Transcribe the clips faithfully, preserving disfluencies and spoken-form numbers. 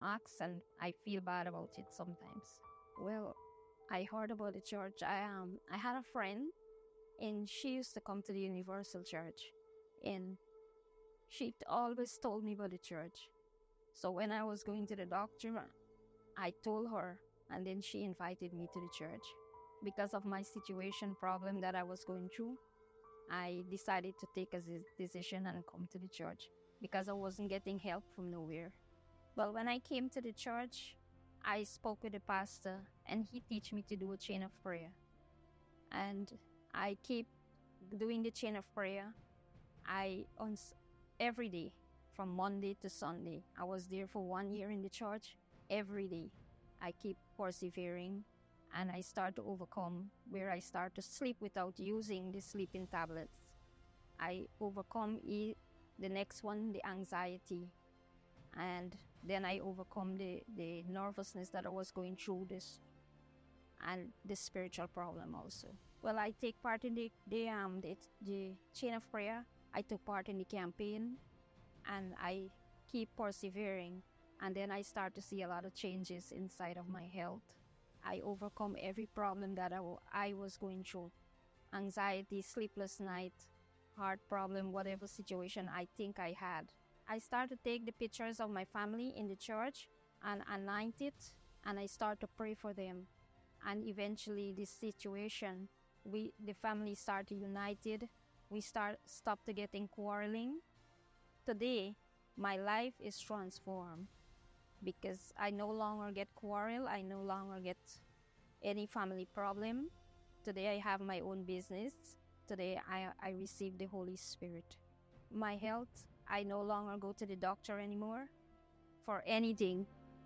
ask, and I feel bad about it sometimes. Well, I heard about the church. I um I had a friend, and she used to come to the Universal Church, and she always told me about the church. So when I was going to the doctor, I told her, and then she invited me to the church. Because of my situation problem that I was going through, I decided to take a decision and come to the church because I wasn't getting help from nowhere. But when I came to the church, I spoke with the pastor, and he taught me to do a chain of prayer. And I keep doing the chain of prayer. I on every day, from Monday to Sunday. I was there for one year in the church. Every day, I keep persevering, and I start to overcome where I start to sleep without using the sleeping tablets. I overcome e- the next one, the anxiety, and then I overcome the, the nervousness that I was going through this, and the spiritual problem also. Well, I take part in the the um the, the chain of prayer. I took part in the campaign, and I keep persevering, and then I start to see a lot of changes inside of my health. I overcome every problem that I, w- I was going through. Anxiety, sleepless night, heart problem, whatever situation I think I had. I start to take the pictures of my family in the church and anoint it, and I start to pray for them. And eventually this situation, we the family started united. We start stopped to getting quarreling. Today, my life is transformed because I no longer get quarrel. I no longer get any family problem. Today, I have my own business. Today, I, I receive the Holy Spirit. My health, I no longer go to the doctor anymore for anything.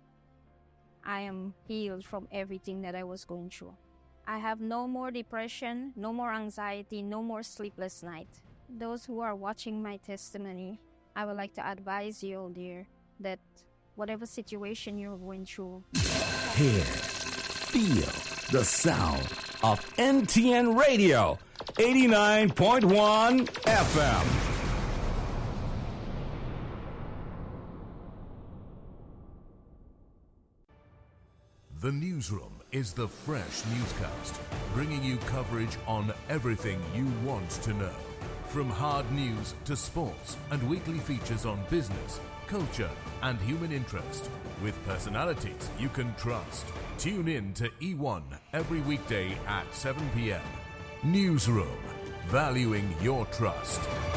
I am healed from everything that I was going through. I have no more depression, no more anxiety, no more sleepless night. Those who are watching my testimony, I would like to advise you, dear, that whatever situation you're going through, hear, feel the sound of N T N Radio, eighty-nine point one F M. The Newsroom is the fresh newscast, bringing you coverage on everything you want to know. From hard news to sports and weekly features on business, culture and human interest, with personalities you can trust. Tune in to E one every weekday at seven p.m. Newsroom, valuing your trust.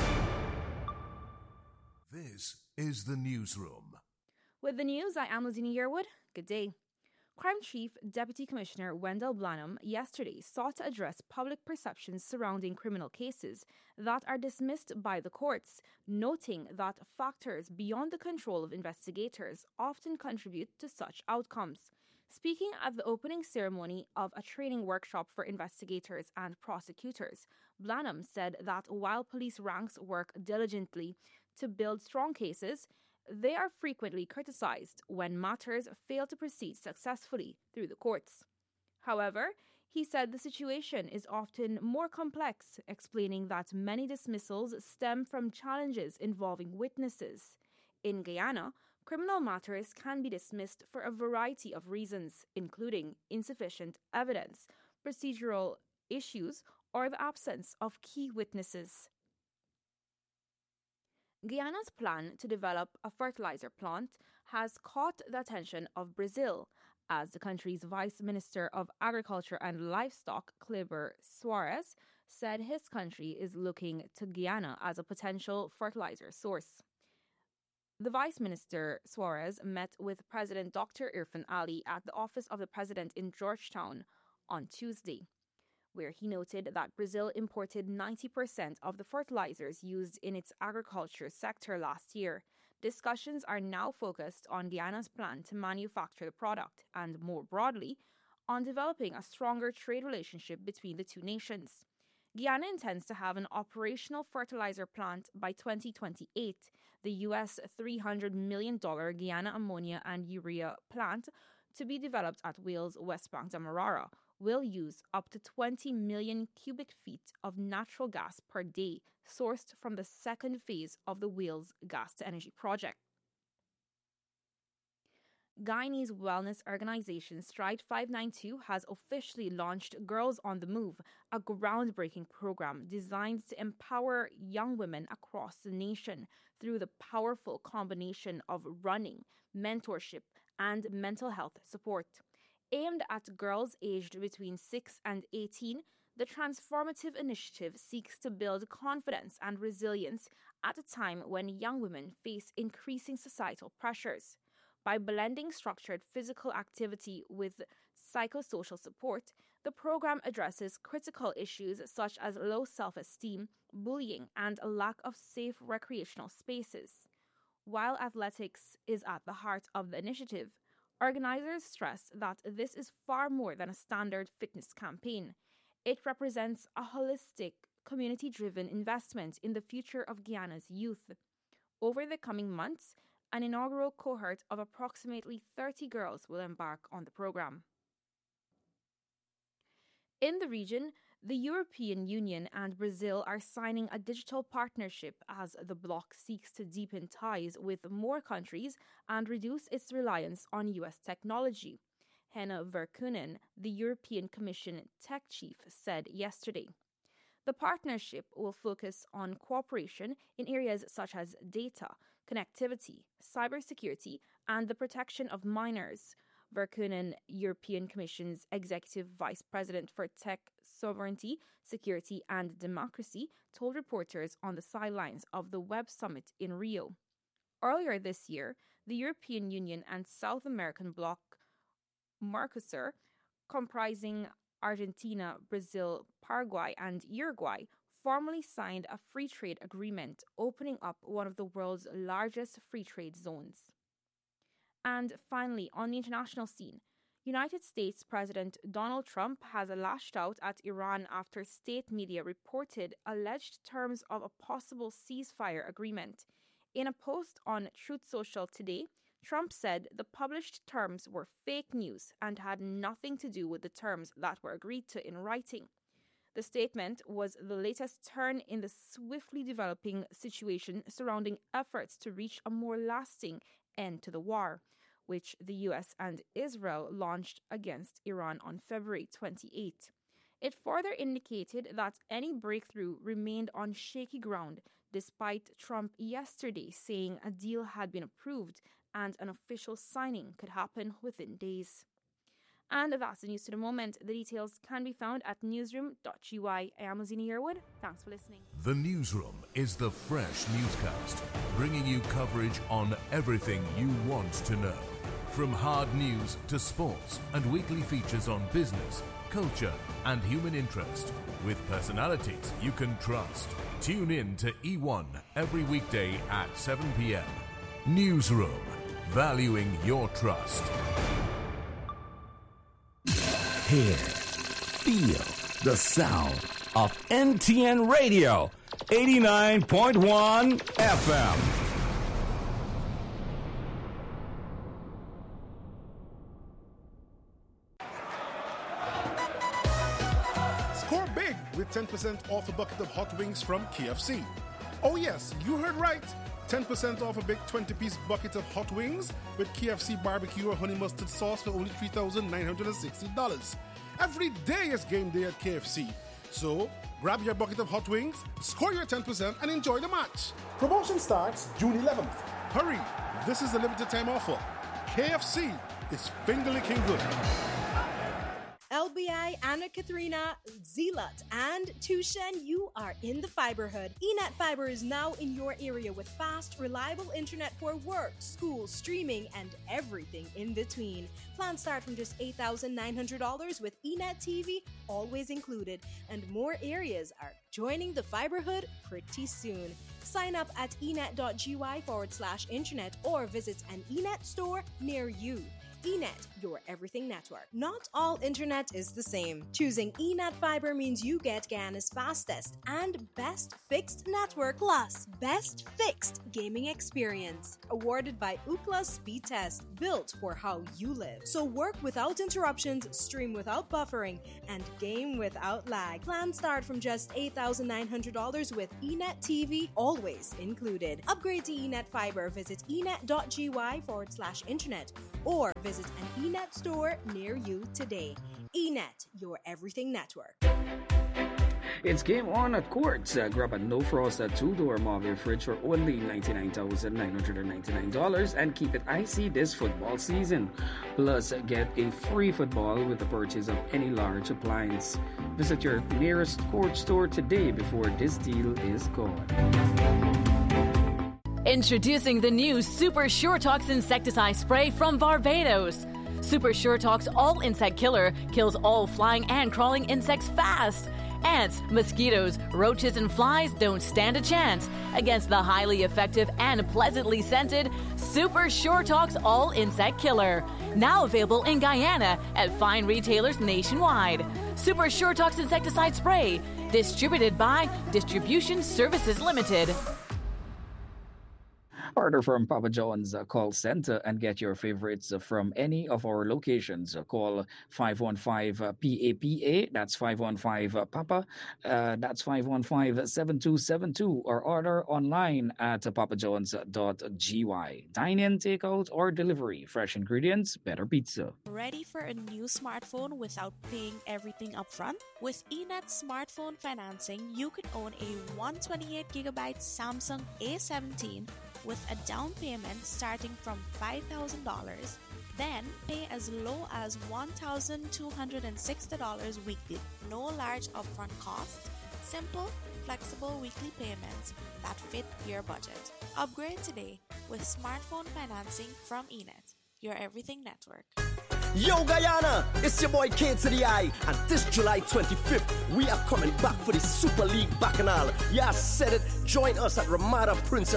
This is the Newsroom. With the news, I am Lizina Yearwood. Good day. Crime Chief Deputy Commissioner Wendell Blanham yesterday sought to address public perceptions surrounding criminal cases that are dismissed by the courts, noting that factors beyond the control of investigators often contribute to such outcomes. Speaking at the opening ceremony of a training workshop for investigators and prosecutors, Blanham said that while police ranks work diligently to build strong cases, they are frequently criticized when matters fail to proceed successfully through the courts. However, he said the situation is often more complex, explaining that many dismissals stem from challenges involving witnesses. In Guyana, criminal matters can be dismissed for a variety of reasons, including insufficient evidence, procedural issues, or the absence of key witnesses. Guyana's plan to develop a fertilizer plant has caught the attention of Brazil, as the country's Vice Minister of Agriculture and Livestock, Kleber Suarez, said his country is looking to Guyana as a potential fertilizer source. The Vice Minister, Suarez, met with President Doctor Irfan Ali at the office of the President in Georgetown on Tuesday, where he noted that Brazil imported ninety percent of the fertilizers used in its agriculture sector last year. Discussions are now focused on Guyana's plan to manufacture the product and, more broadly, on developing a stronger trade relationship between the two nations. Guyana intends to have an operational fertilizer plant by twenty twenty-eight. The U S three hundred million dollars Guyana ammonia and urea plant, to be developed at Wales West Bank Demerara, will use up to twenty million cubic feet of natural gas per day, sourced from the second phase of the Wales Gas to Energy project. Guyanese wellness organization Stride five ninety-two has officially launched Girls on the Move, a groundbreaking program designed to empower young women across the nation through the powerful combination of running, mentorship, and mental health support. Aimed at girls aged between six and eighteen, the transformative initiative seeks to build confidence and resilience at a time when young women face increasing societal pressures. By blending structured physical activity with psychosocial support, the program addresses critical issues such as low self-esteem, bullying, and a lack of safe recreational spaces. While athletics is at the heart of the initiative, organizers stress that this is far more than a standard fitness campaign. It represents a holistic, community-driven investment in the future of Guyana's youth. Over the coming months, an inaugural cohort of approximately thirty girls will embark on the program. In the region, the European Union and Brazil are signing a digital partnership as the bloc seeks to deepen ties with more countries and reduce its reliance on U S technology, Henna Virkkunen, the European Commission tech chief, said yesterday. The partnership will focus on cooperation in areas such as data, connectivity, cybersecurity, and the protection of minors. Virkkunen, European Commission's Executive Vice President for Tech, Sovereignty, Security and Democracy, told reporters on the sidelines of the Web Summit in Rio. Earlier this year, the European Union and South American bloc Mercosur, comprising Argentina, Brazil, Paraguay, and Uruguay, formally signed a free trade agreement opening up one of the world's largest free trade zones. And finally, on the international scene, United States President Donald Trump has lashed out at Iran after state media reported alleged terms of a possible ceasefire agreement. In a post on Truth Social today, Trump said the published terms were fake news and had nothing to do with the terms that were agreed to in writing. The statement was the latest turn in the swiftly developing situation surrounding efforts to reach a more lasting end to the war, which the U S and Israel launched against Iran on February twenty-eighth. It further indicated that any breakthrough remained on shaky ground, despite Trump yesterday saying a deal had been approved and an official signing could happen within days. And that's the news to the moment. The details can be found at newsroom dot g y. I am Azina Yearwood. Thanks for listening. The Newsroom is the fresh newscast, bringing you coverage on everything you want to know. From hard news to sports and weekly features on business, culture and human interest, with personalities you can trust. Tune in to E one every weekday at seven p.m. Newsroom, valuing your trust. Hear, feel the sound of N T N Radio, eighty-nine point one F M. Score big with ten percent off a bucket of hot wings from K F C. Oh yes, you heard right. ten percent off a big twenty-piece bucket of hot wings with K F C barbecue or honey mustard sauce for only three thousand nine hundred sixty dollars. Every day is game day at K F C. So, grab your bucket of hot wings, score your ten percent, and enjoy the match. Promotion starts June eleventh. Hurry, this is a limited time offer. K F C is finger-licking good. L B I, Anna Katharina, Zealot, and Tushen, you are in the Fiberhood. eNet Fiber is now in your area with fast, reliable internet for work, school, streaming, and everything in between. Plans start from just eight thousand nine hundred dollars with eNet T V always included, and more areas are joining the Fiberhood pretty soon. Sign up at enet dot g y forward slash internet or visit an eNet store near you. eNet, your everything network. Not all internet is the same. Choosing eNet Fiber means you get Guyana's fastest and best fixed network plus best fixed gaming experience. Awarded by Ookla Speed Test, built for how you live. So work without interruptions, stream without buffering, and game without lag. Plans start from just eight thousand nine hundred dollars with eNet T V always included. Upgrade to eNet Fiber. Visit enet.gy forward slash internet or visit an eNet store near you today. eNet, your everything network. It's game on at Quartz. Uh, grab a no-frost two-door Marvel fridge for only ninety-nine thousand nine hundred ninety-nine dollars and keep it icy this football season. Plus, get a free football with the purchase of any large appliance. Visit your nearest Quartz store today before this deal is gone. Introducing the new Super Sure Tox insecticide spray from Barbados. Super Sure Tox All Insect Killer kills all flying and crawling insects fast. Ants, mosquitoes, roaches, and flies don't stand a chance against the highly effective and pleasantly scented Super Sure Tox All Insect Killer. Now available in Guyana at fine retailers nationwide. Super Sure Tox insecticide spray, distributed by Distribution Services Limited. Order from Papa John's uh, call center and get your favorites uh, from any of our locations. Uh, call five one five P A P A, that's five one five Papa, uh, that's five one five seven two seven two, or order online at uh, papa john's dot g y. Dine-in, takeout, or delivery. Fresh ingredients, better pizza. Ready for a new smartphone without paying everything upfront? With eNet smartphone financing, you can own a one hundred twenty-eight gigabyte Samsung A seventeen with a down payment starting from five thousand dollars, then pay as low as one thousand two hundred sixty dollars weekly. No large upfront costs, simple, flexible weekly payments that fit your budget. Upgrade today with smartphone financing from eNet, your everything network. Yo Guyana, it's your boy K to the I, and this July twenty-fifth, we are coming back for the Super League Bacchanal. Yeah, I said it, join us at Ramada Princess